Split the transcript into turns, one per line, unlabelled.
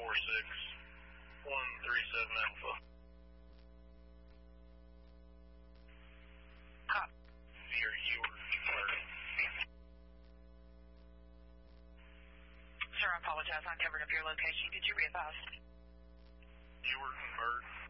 137 Alpha. Fear you were flirting.
Sir, I apologize. I covered up your location. Could you readvise?
You were converted.